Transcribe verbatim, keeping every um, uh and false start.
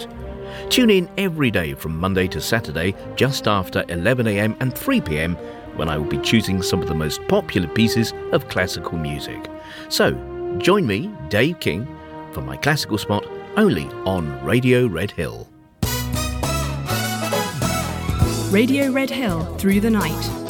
Spot. Tune in every day from Monday to Saturday just after eleven a m and three p m when I will be choosing some of the most popular pieces of classical music. So, join me, Dave King, for my Classical Spot only on Radio Red Hill. Radio Red Hill through the night.